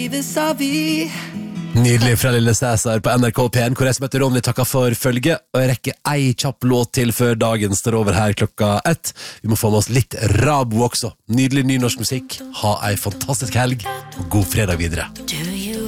Nydelig fra Lille Cæsar på NRK P1, hvor jeg som heter Ronny takker for følge, og jeg rekker ei kjapp låt til før dagen står over her 1:00. Vi må få med oss litt Rabo også. Nydelig ny norsk musikk. Ha ei fantastisk helg, og god fredag videre.